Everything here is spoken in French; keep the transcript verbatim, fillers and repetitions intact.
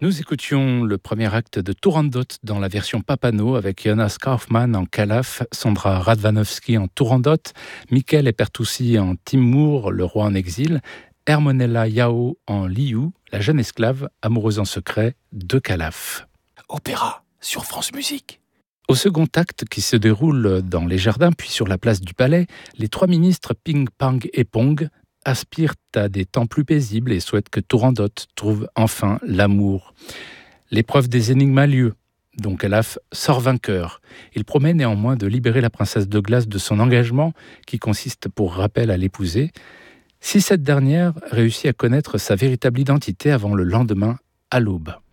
Nous écoutions le premier acte de Turandot dans la version Papano avec Jonas Kaufmann en Calaf, Sandra Radvanovsky en Turandot, Michael Epertoussi en Timur, le roi en exil, Hermonella Yao en Liu, la jeune esclave amoureuse en secret de Calaf. Opéra sur France Musique. Au second acte qui se déroule dans les jardins puis sur la place du palais, les trois ministres Ping, Pang et Pong aspirent à des temps plus paisibles et souhaitent que Turandot trouve enfin l'amour. L'épreuve des énigmes a lieu, dont Calaf sort vainqueur. Il promet néanmoins de libérer la princesse de glace de son engagement, qui consiste pour rappel à l'épouser, si cette dernière réussit à connaître sa véritable identité avant le lendemain à l'aube.